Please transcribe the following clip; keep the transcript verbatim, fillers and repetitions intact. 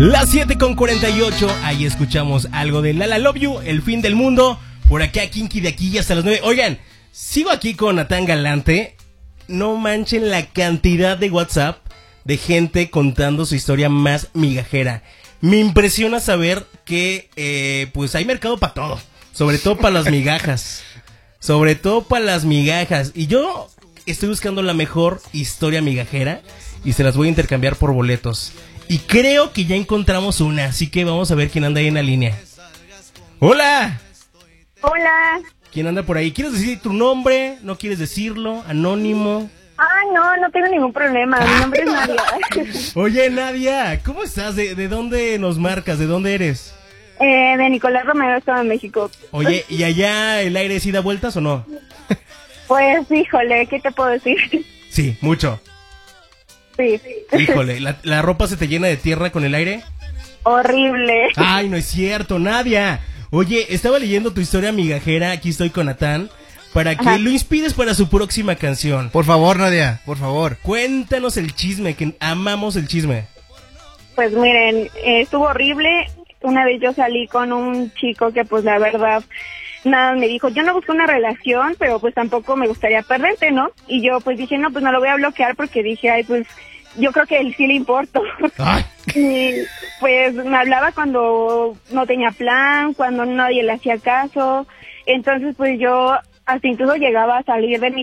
Las siete con cuarenta y ocho, ahí escuchamos algo de Lala Love You, el fin del mundo. Por acá, Kinky de aquí hasta las nueve. Oigan, sigo aquí con Natán Galante. No manchen la cantidad de WhatsApp de gente contando su historia más migajera. Me impresiona saber que eh, pues hay mercado para todo, sobre todo para las migajas. Sobre todo para las migajas. Y yo estoy buscando la mejor historia migajera y se las voy a intercambiar por boletos. Y creo que ya encontramos una, así que vamos a ver quién anda ahí en la línea. ¡Hola! Hola. ¿Quién anda por ahí? ¿Quieres decir tu nombre? ¿No quieres decirlo? ¿Anónimo? Ah, no, no tengo ningún problema. Mi nombre es Nadia. Oye, Nadia, ¿cómo estás? ¿De, de dónde nos marcas? ¿De dónde eres? Eh, de Nicolás Romero, Estado de México. Oye, ¿y allá el aire sí da vueltas o no? Pues, híjole, ¿qué te puedo decir? Sí, mucho. Sí. Híjole, ¿la, ¿la ropa se te llena de tierra con el aire? Horrible. Ay, no es cierto, Nadia. Oye, estaba leyendo tu historia migajera, aquí estoy con Natán, para que Ajá. lo inspires para su próxima canción. Por favor, Nadia, por favor. Cuéntanos el chisme, que amamos el chisme. Pues miren, eh, estuvo horrible. Una vez yo salí con un chico que pues la verdad, nada, me dijo, yo no busco una relación, pero pues tampoco me gustaría perderte, ¿no? Y yo pues dije, no, pues no lo voy a bloquear porque dije, ay, pues yo creo que él sí le importo. Ay. Y pues me hablaba cuando no tenía plan, cuando nadie le hacía caso. Entonces pues yo hasta incluso llegaba a salir de mi